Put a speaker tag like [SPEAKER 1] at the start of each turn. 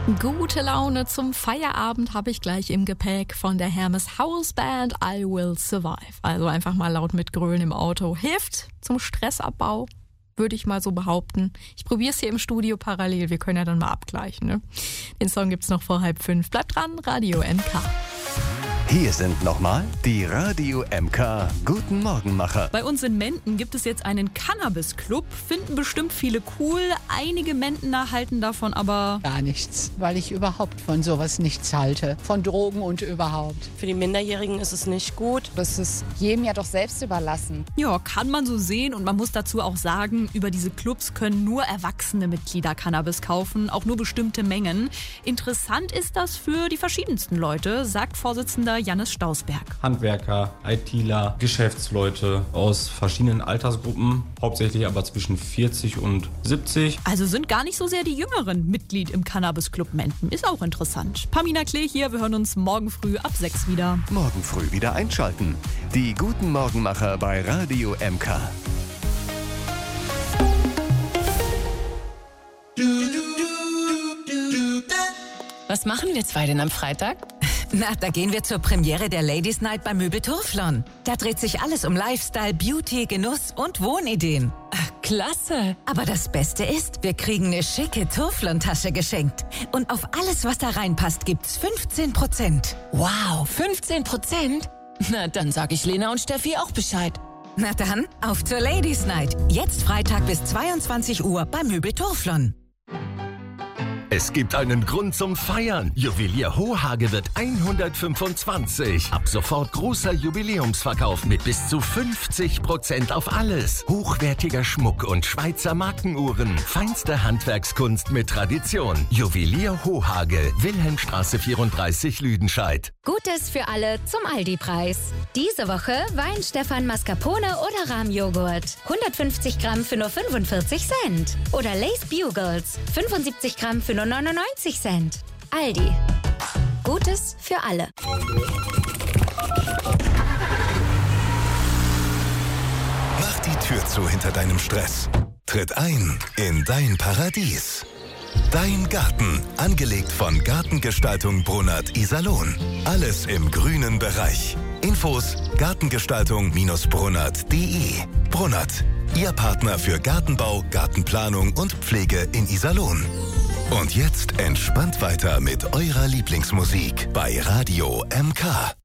[SPEAKER 1] Gute Laune zum Feierabend habe ich gleich im Gepäck von der Hermes Hausband I Will Survive. Also einfach mal laut mitgrölen im Auto. Hilft zum Stressabbau, würde ich mal so behaupten. Ich probiere es hier im Studio parallel, wir können ja dann mal abgleichen. Ne? Den Song gibt's noch vor 4:30. Bleibt dran, Radio MK.
[SPEAKER 2] Hier sind nochmal die Radio MK Guten Morgenmacher.
[SPEAKER 3] Bei uns in Menden gibt es jetzt einen Cannabis-Club. Finden bestimmt viele cool. Einige Mendener halten davon aber
[SPEAKER 4] gar nichts, weil ich überhaupt von sowas nichts halte. Von Drogen und überhaupt.
[SPEAKER 5] Für die Minderjährigen ist es nicht gut.
[SPEAKER 6] Das ist jedem ja doch selbst überlassen.
[SPEAKER 3] Ja, kann man so sehen. Und man muss dazu auch sagen, über diese Clubs können nur erwachsene Mitglieder Cannabis kaufen, auch nur bestimmte Mengen. Interessant ist das für die verschiedensten Leute, sagt Vorsitzender Jannis Stausberg.
[SPEAKER 7] Handwerker, ITler, Geschäftsleute aus verschiedenen Altersgruppen, hauptsächlich aber zwischen 40 und 70.
[SPEAKER 3] Also sind gar nicht so sehr die Jüngeren Mitglied im Cannabis-Club Menden. Ist auch interessant. Pamina Klee hier, wir hören uns morgen früh ab 6 wieder.
[SPEAKER 2] Morgen früh wieder einschalten. Die Guten Morgenmacher bei Radio MK.
[SPEAKER 8] Was machen wir zwei denn am Freitag?
[SPEAKER 9] Na, da gehen wir zur Premiere der Ladies Night bei Möbel Turflon. Da dreht sich alles um Lifestyle, Beauty, Genuss und Wohnideen.
[SPEAKER 8] Ach, klasse.
[SPEAKER 9] Aber das Beste ist, wir kriegen eine schicke Turflon-Tasche geschenkt. Und auf alles, was da reinpasst, gibt's 15%.
[SPEAKER 8] Wow, 15%? Na, dann sag ich Lena und Steffi auch Bescheid.
[SPEAKER 9] Na dann, auf zur Ladies Night. Jetzt Freitag bis 22 Uhr bei Möbel Turflon.
[SPEAKER 10] Es gibt einen Grund zum Feiern. Juwelier Hohage wird 125. Ab sofort großer Jubiläumsverkauf mit bis zu 50% auf alles. Hochwertiger Schmuck und Schweizer Markenuhren. Feinste Handwerkskunst mit Tradition. Juwelier Hohage, Wilhelmstraße 34 Lüdenscheid.
[SPEAKER 11] Gutes für alle zum Aldi-Preis. Diese Woche Wein Stefan Mascarpone oder Rahmjoghurt. 150 Gramm für nur 45 Cent. Oder Lace Bugles. 75 Gramm für nur 99 Cent. Aldi. Gutes für alle.
[SPEAKER 12] Mach die Tür zu hinter deinem Stress. Tritt ein in dein Paradies. Dein Garten, angelegt von Gartengestaltung Brunert Iserlohn. Alles im grünen Bereich. Infos gartengestaltung-brunert.de. Brunert, Ihr Partner für Gartenbau, Gartenplanung und Pflege in Iserlohn. Und jetzt entspannt weiter mit eurer Lieblingsmusik bei Radio MK.